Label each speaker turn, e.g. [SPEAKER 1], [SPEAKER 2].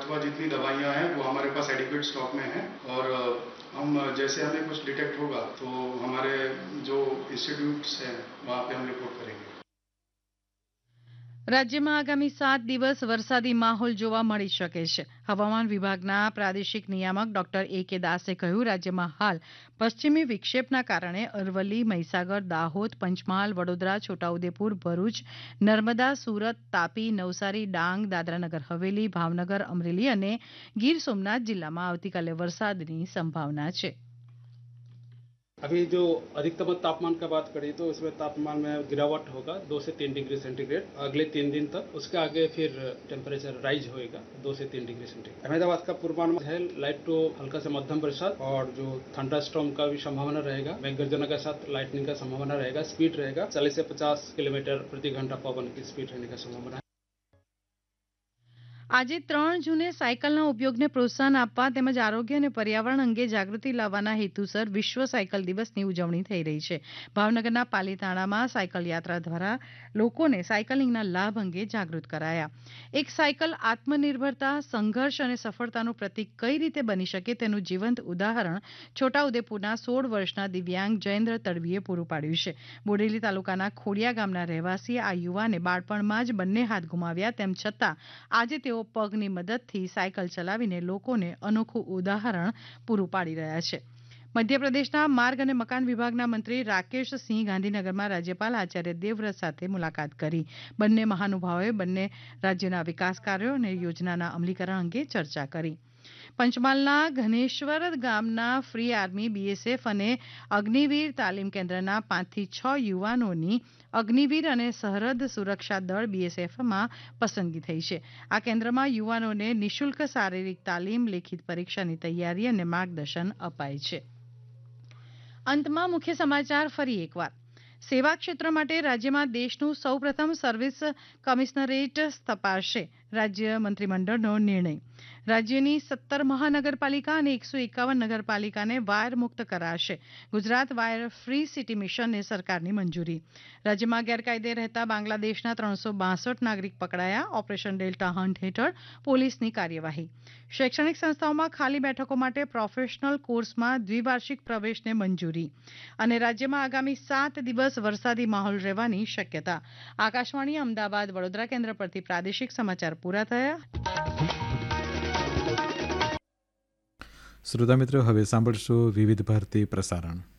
[SPEAKER 1] अथवा जितनी दवाइयाँ हैं वो हमारे पास एडिक्वेट स्टॉक में है और हम जैसे हमें कुछ डिटेक्ट होगा तो हमारे जो इंस्टीट्यूट्स हैं वहाँ पे हम रिपोर्ट करेंगे।
[SPEAKER 2] રાજ્યમાં આગામી 7 દિવસ વરસાદી માહોલ જોવા મળી શકે છે. હવામાન વિભાગના પ્રાદેશિક નિયામક ડોક્ટર A.K. દાસે કહ્યું, રાજ્યમાં હાલ પશ્ચિમી વિક્ષેપના કારણે અરવલ્લી, મહીસાગર, દાહોદ, પંચમહાલ, વડોદરા, છોટાઉદેપુર, ભરૂચ, નર્મદા, સુરત, તાપી, નવસારી, ડાંગ, દાદરાનગર હવેલી, ભાવનગર, અમરેલી અને ગીર સોમનાથ જિલ્લામાં આવતીકાલે વરસાદની સંભાવના છે.
[SPEAKER 3] अभी जो अधिकतम तापमान का बात करें तो इसमें तापमान में गिरावट होगा 2 से 3 डिग्री सेंटीग्रेड अगले 3 दिन तक. उसके आगे फिर टेम्परेचर राइज होएगा 2 से 3 डिग्री सेंटीग्रेड. अहमदाबाद का पूर्वानुमान है लाइट टू हल्का से मध्यम बरसात और जो थंडरस्टॉर्म का भी संभावना रहेगा. मेघ गर्जना के साथ लाइटनिंग का संभावना रहेगा. स्पीड रहेगा 40 से 50 किलोमीटर प्रति घंटा पवन की स्पीड रहने का संभावना है.
[SPEAKER 2] આજે 3 જૂને સાયકલના ઉપયોગને પ્રોત્સાહન આપવા તેમજ આરોગ્ય અને પર્યાવરણ અંગે જાગૃતિ લાવવાના હેતુસર વિશ્વ સાયકલ દિવસની ઉજવણી થઈ રહી છે. ભાવનગરના પાલીતાણામાં સાયકલ યાત્રા દ્વારા લોકોને સાયકલિંગના લાભ અંગે જાગૃત કરાયા. એક સાયકલ આત્મનિર્ભરતા, સંઘર્ષ અને સફળતાનું પ્રતીક કઈ રીતે બની શકે તેનું જીવંત ઉદાહરણ છોટાઉદેપુરના 16 વર્ષના દિવ્યાંગ જયેન્દ્ર તડવીએ પૂરું પાડ્યું છે. બોડેલી તાલુકાના ખોડિયા ગામના રહેવાસી આ યુવાને બાળપણમાં જ બંને હાથ ગુમાવ્યા તેમ છતાં આજે તેઓ પગની મદદથી સાયકલ ચલાવીને લોકોને અનોખું ઉદાહરણ પૂરું પાડી રહ્યા છે. મધ્યપ્રદેશના માર્ગ અને મકાન વિભાગના મંત્રી રાકેશ સિંહ ગાંધીનગરમાં રાજ્યપાલ આચાર્ય દેવવ્રત સાથે મુલાકાત કરી. બંને મહાનુભાવોએ બંને રાજ્યોના વિકાસ કાર્યો અને યોજનાના અમલીકરણ અંગે ચર્ચા કરી. પંચમહાલના ઘનેશ્વર ગામના ફ્રી આર્મી, BSF અને અગ્નિવીર તાલીમ કેન્દ્રના 5 થી 6 યુવાનોની અગ્નિવીર અને સરહદ સુરક્ષા દળ BSFમાં પસંદગી થઈ છે. આ કેન્દ્રમાં યુવાનોને નિઃશુલ્ક શારીરિક તાલીમ, લેખિત પરીક્ષાની તૈયારી અને માર્ગદર્શન અપાય છે. અંતમાં મુખ્ય સમાચાર ફરી એકવાર. સેવા ક્ષેત્ર માટે રાજ્યમાં દેશનું સૌપ્રથમ સર્વિસ કમિશનરેટ સ્થપાશે. રાજ્ય મંત્રીમંડળનો નિર્ણય. રાજ્યની 17 મહાનગરપાલિકા અને 151 નગરપાલિકાને વાયર મુક્ત કરાશે. ગુજરાત વાયર ફ્રી સિટી મિશનને સરકારની મંજૂરી. રાજ્યમાં ગેરકાયદે રહેતા બાંગ્લાદેશના 362 નાગરિક પકડાયા. ઓપરેશન ડેલ્ટા હન્ટ હેઠળ પોલીસની કાર્યવાહી. શૈક્ષણિક સંસ્થાઓમાં ખાલી બેઠકો માટે પ્રોફેશનલ કોર્સમાં દ્વિવાર્ષિક પ્રવેશને મંજૂરી. અને રાજ્યમાં આગામી 7 દિવસ વરસાદી માહોલ રહેવાની શક્યતા. આકાશવાણી અમદાવાદ વડોદરા કેન્દ્ર પરથી પ્રાદેશિક સમાચાર પૂરા થયા.
[SPEAKER 4] શ્રોતા મિત્રો, હવે સાંભળશો વિવિધ ભારતી પ્રસારણ.